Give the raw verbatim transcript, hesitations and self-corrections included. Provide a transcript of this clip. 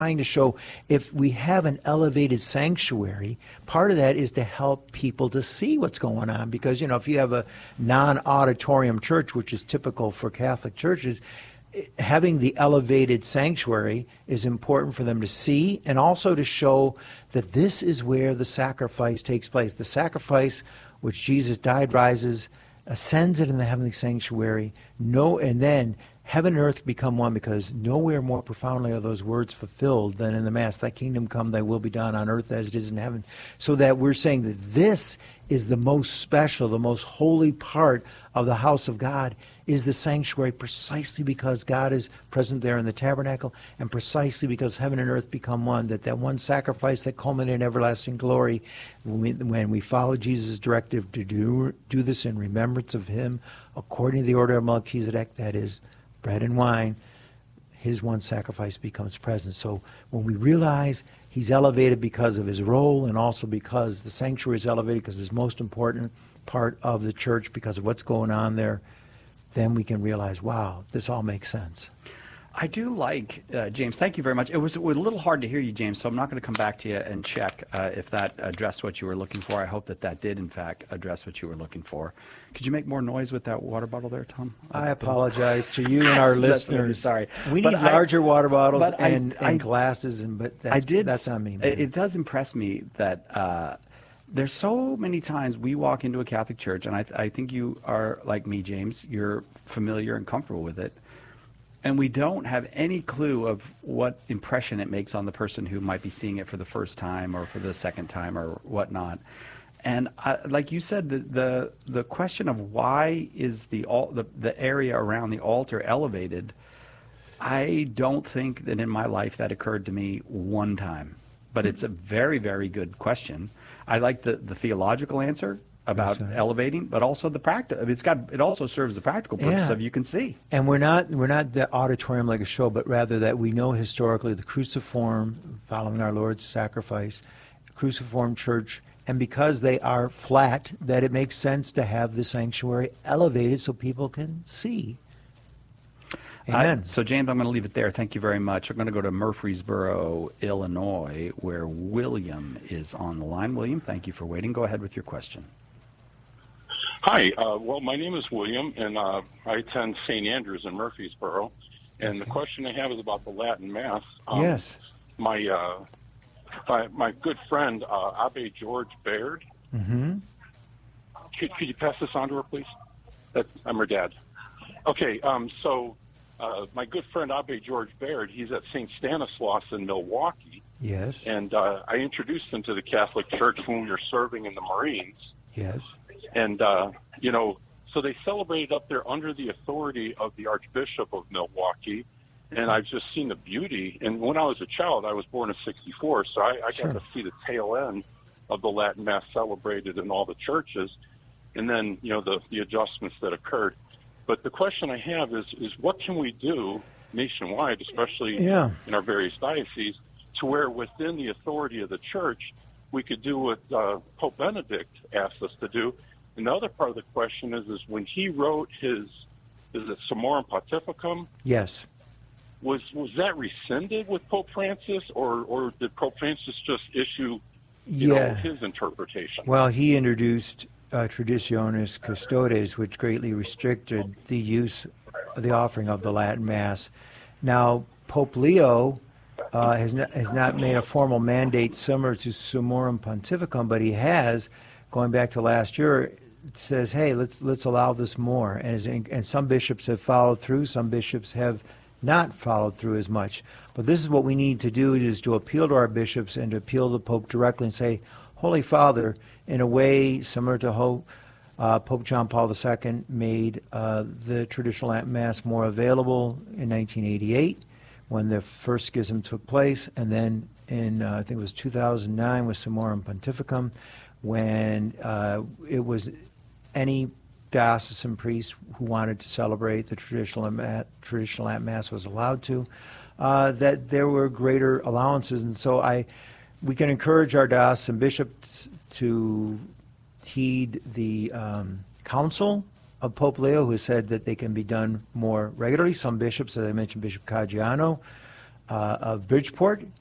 trying to show if we have an elevated sanctuary, part of that is to help people to see what's going on. Because, you know, if you have a non-auditorium church, which is typical for Catholic churches, having the elevated sanctuary is important for them to see, and also to show that this is where the sacrifice takes place. The sacrifice which Jesus died, rises, ascends it in the heavenly sanctuary, no, and then heaven and earth become one, because nowhere more profoundly are those words fulfilled than in the Mass. Thy kingdom come, thy will be done on earth as it is in heaven. So that we're saying that this is the most special, the most holy part of the house of God, is the sanctuary, precisely because God is present there in the tabernacle, and precisely because heaven and earth become one, that that one sacrifice that culminated in everlasting glory, when we, when we follow Jesus' directive to do, do this in remembrance of him, according to the order of Melchizedek, that is, bread and wine, his one sacrifice becomes present. So when we realize he's elevated because of his role, and also because the sanctuary is elevated because it's the most important part of the church because of what's going on there, then we can realize, wow, this all makes sense. I do like, uh, James, thank you very much. It was, it was a little hard to hear you, James, so I'm not going to come back to you and check uh, if that addressed what you were looking for. I hope that that did, in fact, address what you were looking for. Could you make more noise with that water bottle there, Tom? I apologize to you and our listeners. Sorry. We but need I, larger water bottles and, I, and I, glasses, and but that's, I did, that's on me. Man. It, it does impress me that uh, there's so many times we walk into a Catholic church, and I, I think you are like me, James. You're familiar and comfortable with it. And we don't have any clue of what impression it makes on the person who might be seeing it for the first time or for the second time or whatnot. And I, like you said, the, the the question of why is the, al the the area around the altar elevated, I don't think that in my life that occurred to me one time. But it's a very, very good question. I like the, the theological answer about right. elevating, but also the practice. It's got. It also serves the practical purpose yeah. of you can see. And we're not we're not the auditorium like a show, but rather that we know historically the cruciform, following our Lord's sacrifice, cruciform church, and because they are flat, that it makes sense to have the sanctuary elevated so people can see. Amen. Uh, so, James, I'm going to leave it there. Thank you very much. I'm going to go to Murfreesboro, Illinois, where William is on the line. William, thank you for waiting. Go ahead with your question. Hi. Uh, well, my name is William, and uh, I attend Saint Andrews in Murfreesboro. And okay. the question I have is about the Latin Mass. Um, yes. My, uh, my my good friend, uh, Abbe George Baird. Mm-hmm. Could, could you pass this on to her, please? That, I'm her dad. Okay. Um, so uh, my good friend, Abbe George Baird, he's at Saint Stanislaus in Milwaukee. Yes. And uh, I introduced him to the Catholic Church when we were serving in the Marines. Yes. And, uh, you know, so they celebrated up there under the authority of the Archbishop of Milwaukee. And I've just seen the beauty. And when I was a child, I was born in sixty-four, so I, I sure. got to see the tail end of the Latin Mass celebrated in all the churches. And then, you know, the, the adjustments that occurred. But the question I have is, is what can we do nationwide, especially yeah. in our various dioceses, to where within the authority of the church, we could do what uh, Pope Benedict asked us to do. And the other part of the question is, is when he wrote his, is it Summorum Pontificum? Yes. Was was that rescinded with Pope Francis, or, or did Pope Francis just issue, you yeah. know, his interpretation? Well, he introduced uh, Traditionis Custodes, which greatly restricted the use of the offering of the Latin Mass. Now, Pope Leo uh, has, not, has not made a formal mandate similar to Summorum Pontificum, but he has, going back to last year, says, hey, let's let's allow this more. And, and some bishops have followed through, some bishops have not followed through as much. But this is what we need to do, is to appeal to our bishops and to appeal to the Pope directly and say, Holy Father, in a way similar to how uh, Pope John Paul the Second made uh, the traditional Latin Mass more available in nineteen eighty-eight, when the first schism took place, and then in, uh, I think it was two thousand nine with Summorum Pontificum, when uh, it was any diocesan priest who wanted to celebrate the traditional Latin, traditional Latin Mass was allowed to, uh, that there were greater allowances. And so I, we can encourage our diocesan bishops to heed the um, counsel of Pope Leo, who said that they can be done more regularly. Some bishops, as I mentioned, Bishop Caggiano, uh, of Bridgeport,